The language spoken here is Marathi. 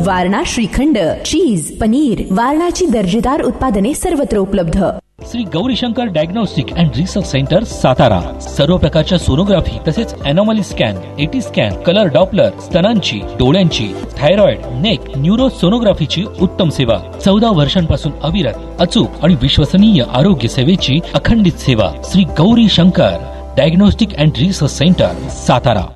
वारणा श्रीखंड, चीज, पनीर, वारणाची दर्जेदार उत्पादने सर्वत्र उपलब्ध. Shri Gaurishankar diagnostic and research centre Satara. सर्व प्रकारच्या सोनोग्राफी तसेच anomaly scan, eighty scan, colour Doppler, स्तनांची, डोळ्यांची, थायरॉइड, नेक, न्यूरो सोनोग्राफीची उत्तम सेवा. 14 वर्षांपासून अविरत, अचूक आणि विश्वसनीय आरोग्य सेवेची अखंडित सेवा. Shri Gaurishankar diagnostic and research centre Satara.